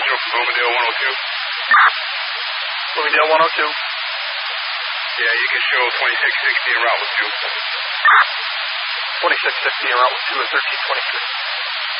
Central from Bloomingdale 102. Bloomingdale 102. Yeah, you can show 2660 en route with 2. 2650 en route with 2 at 1323.